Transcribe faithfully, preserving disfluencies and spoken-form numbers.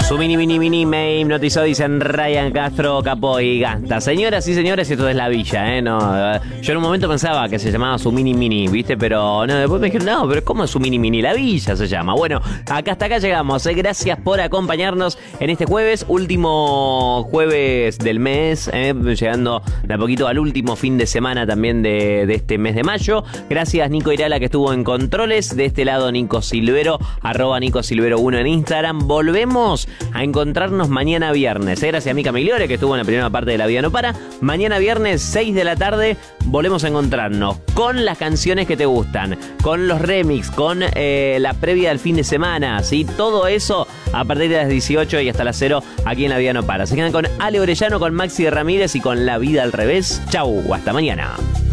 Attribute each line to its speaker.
Speaker 1: Su mini, mini, mini me hipnotizó, dicen Ryan Castro, Capo y Gasta. Señoras y señores, esto es La Villa, ¿eh? No, yo en un momento pensaba que se llamaba Su mini, mini, ¿viste? Pero no, después me dijeron, no, pero ¿cómo es Su mini, mini? La Villa se llama. Bueno, acá hasta acá llegamos, ¿eh? Gracias por acompañarnos en este jueves, último jueves del mes, ¿eh? Llegando de a poquito al último fin de semana también de, de este mes de mayo. Gracias, Nico Irala, que estuvo en controles. De este lado, Nico Silvero, arroba Nico Silvero uno en Instagram. Volvemos a encontrarnos mañana viernes, ¿eh? Gracias a Mica Migliore, que estuvo en la primera parte de La Vida No Para. Mañana viernes, seis de la tarde, volvemos a encontrarnos con las canciones que te gustan, con los remix, con eh, la previa del fin de semana, ¿sí? Todo eso a partir de las dieciocho y hasta las cero aquí en La Vida No Para. Se quedan con Ale Orellano, con Maxi Ramírez y con La Vida al Revés. Chau, hasta mañana.